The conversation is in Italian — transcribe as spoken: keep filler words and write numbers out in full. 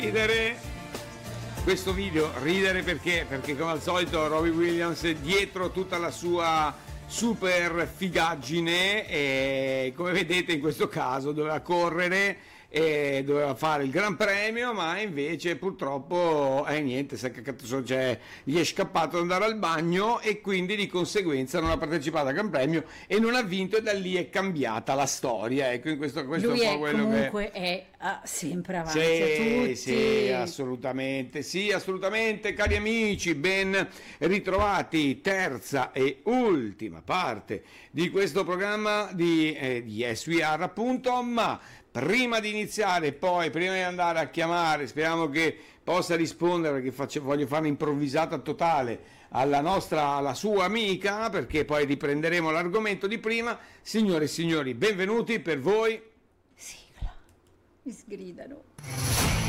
ridere questo video, ridere perché? Perché come al solito Robbie Williams dietro tutta la sua super figaggine e come vedete in questo caso doveva correre e doveva fare il Gran Premio, ma invece purtroppo eh, niente, si è caccato, cioè, gli è scappato ad andare al bagno e quindi di conseguenza non ha partecipato al Gran Premio e non ha vinto, e da lì è cambiata la storia. Ecco, in questo, questo lui è un po' è, quello comunque che è ah, sempre avanti sì, a tutti. sì, assolutamente, sì, assolutamente, cari amici, ben ritrovati, terza e ultima parte di questo programma di, eh, di S V R appunto, ma prima di iniziare, poi prima di andare a chiamare, speriamo che possa rispondere perché faccio, voglio fare un'improvvisata totale alla nostra, alla sua amica, perché poi riprenderemo l'argomento di prima. Signore e signori, benvenuti per voi. Sigla, mi sgridano.